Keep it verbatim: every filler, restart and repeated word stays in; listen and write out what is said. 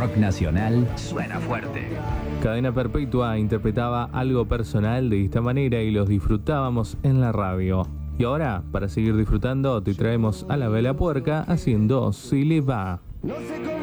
rock nacional suena fuerte. Cadena Perpetua interpretaba Algo Personal de esta manera y los disfrutábamos en la radio. Y ahora, para seguir disfrutando, te traemos a la Vela Puerca haciendo Si le va. No sé cómo